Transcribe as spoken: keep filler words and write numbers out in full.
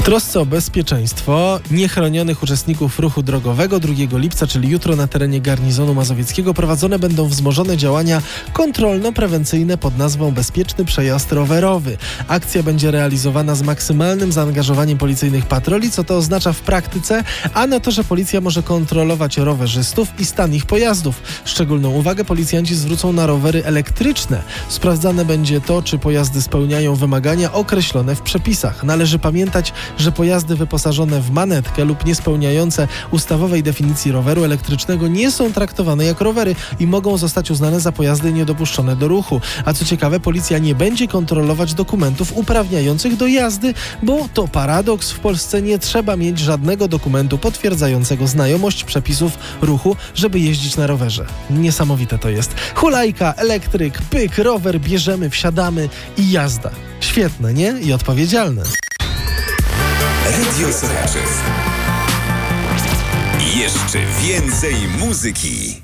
trosce o bezpieczeństwo niechronionych uczestników ruchu drogowego drugiego lipca, czyli jutro na terenie garnizonu mazowieckiego prowadzone będą wzmożone działania kontrolno-prewencyjne pod nazwą Bezpieczny Przejazd Rowerowy. Akcja będzie realizowana z maksymalnym zaangażowaniem policyjnych patroli, co to oznacza w praktyce, a na to, że policja może kontrolować rowerzystów i stan ich pojazdów. Szczególną uwagę policjanci zwrócą na rowery elektryczne. Sprawdzane będzie to, czy pojazdy spełniają wymagania określone w przepisach. Należy pamiętać, że pojazdy wyposażone w manetkę lub niespełniające ustawowej definicji roweru elektrycznego nie są traktowane jak rowery i mogą zostać uznane za pojazdy niedopuszczone do ruchu. A co ciekawe, policja nie będzie kontrolować dokumentów uprawniających do jazdy, bo to paradoks. W Polsce nie trzeba mieć żadnego dokumentu potwierdzającego znajomość przepisów ruchu, żeby jeździć na rowerze. Niesamowite to jest. Hulajka, elektryk, pyk, rower, bierzemy, wsiadamy i jazda. Świetne, nie? I odpowiedzialne. Radio Sochaczew. Jeszcze więcej muzyki.